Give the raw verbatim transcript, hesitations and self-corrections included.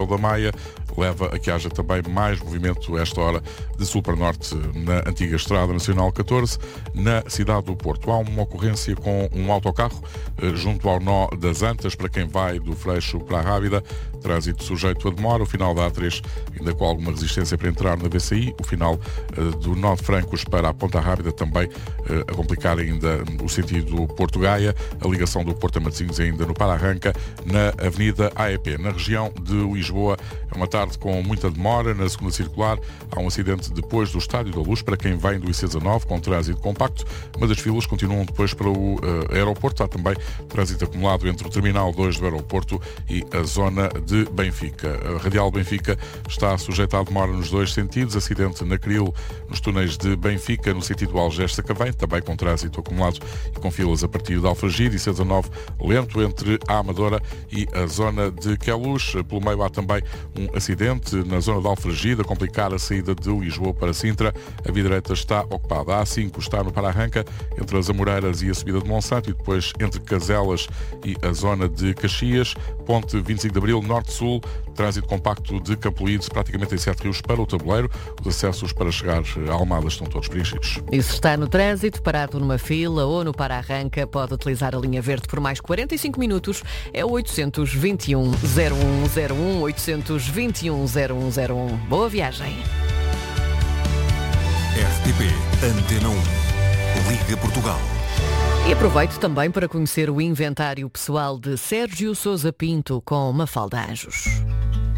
da Maia leva a que haja também mais movimento a esta hora de sul para norte na antiga Estrada Nacional catorze, na cidade do Porto. Há uma ocorrência com um autocarro eh, junto ao nó das Antas, para quem vai do Freixo para a Rábida, trânsito sujeito a demora, o final da A três ainda com alguma resistência para entrar na V C I, o final eh, do nó de Francos para a Ponta Rábida também eh, a complicar ainda o sentido Porto-Gaia, a ligação do Porto a Matosinhos ainda no Para-Arranca, na Avenida A E P. Na região de Lisboa, é uma tarde com muita demora na segunda circular. Há um acidente depois do Estádio da Luz para quem vem do I C dezanove com trânsito compacto, mas as filas continuam depois para o uh, aeroporto. Há também trânsito acumulado entre o Terminal dois do aeroporto e a zona de Benfica. A Radial Benfica está sujeita à demora nos dois sentidos. Acidente na Cril, nos túneis de Benfica, no sentido Algés-Sacavém, também com trânsito acumulado e com filas a partir de Alfragide. I C dezanove lento entre a Amadora e a zona de Queluz. Pelo meio há também um acidente na zona de Alfragide, a complicar a saída de Lisboa para Sintra. A via direita está ocupada. A A cinco está no Para-Arranca, entre as Amoreiras e a subida de Monsanto, e depois entre Caselas e a zona de Caxias. Ponte vinte e cinco de Abril, norte-sul, trânsito compacto de Campolide, praticamente em Sete Rios para o Tabuleiro. Os acessos para chegar a Almada estão todos preenchidos. E se está no trânsito, parado numa fila ou no Para-Arranca, pode utilizar a linha verde por mais quarenta e cinco minutos. É o oitocentos e vinte e um, zero um zero um, oitocentos e vinte e um, zero um zero um. Boa viagem. R T P Antena um. Liga Portugal. E aproveito também para conhecer o inventário pessoal de Sérgio Sousa Pinto com Mafalda Anjos.